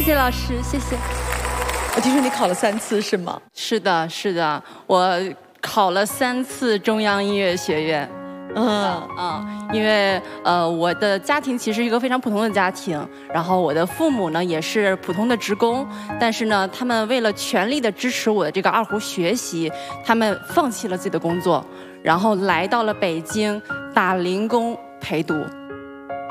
谢老师，谢谢。 我听说你考了3次是吗？ 是的，是的，我考了3次中央音乐学院。因为我的家庭其实是一个非常普通的家庭，然后我的父母呢也是普通的职工，但是呢，他们为了全力的支持我的这个二胡学习，他们放弃了自己的工作，然后来到了北京打零工陪读。